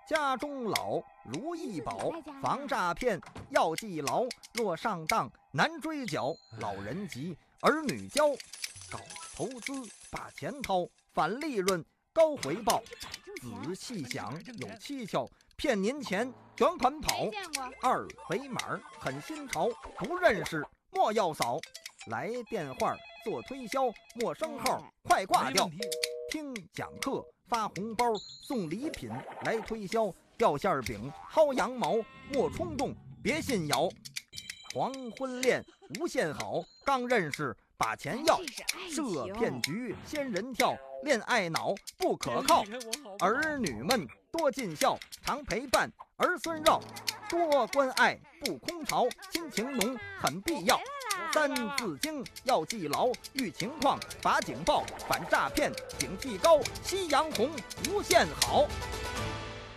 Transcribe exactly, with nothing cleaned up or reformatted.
家中老，如意宝，防诈骗要记牢。若上当难追缴，老人急，儿女教。搞投资把钱掏，返利润高回报。仔细想有蹊跷，骗您钱卷款跑。二维码很新潮，不认识莫要扫。来电话做推销，陌生号快挂掉。听讲课发红包，送礼品来推销。掉馅饼薅羊毛，莫冲动别信谣。黄昏恋无限好，刚认识把钱要。设骗局仙人跳，恋爱脑不可靠。儿女们多尽孝，常陪伴儿孙绕。多关爱不空巢，亲情浓很必要。三字经要记牢，遇情况发警报，反诈骗警惕高。夕阳红无限好。